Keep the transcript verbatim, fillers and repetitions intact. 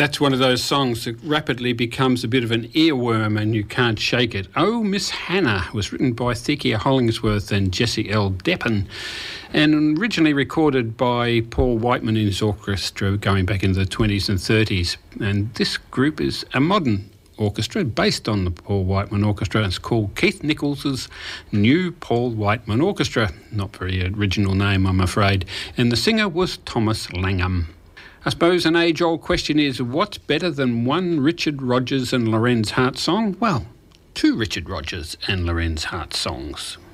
That's one of those songs that rapidly becomes a bit of an earworm and you can't shake it. Oh, Miss Hannah was written by Thekia Hollingsworth and Jesse L. Deppen and originally recorded by Paul Whiteman in his orchestra going back into the twenties and thirties. And this group is a modern orchestra based on the Paul Whiteman Orchestra. It's called Keith Nichols's New Paul Whiteman Orchestra. Not very original name, I'm afraid. And the singer was Thomas Langham. I suppose an age-old question is, what's better than one Richard Rodgers and Lorenz Hart song? Well, two Richard Rodgers and Lorenz Hart songs.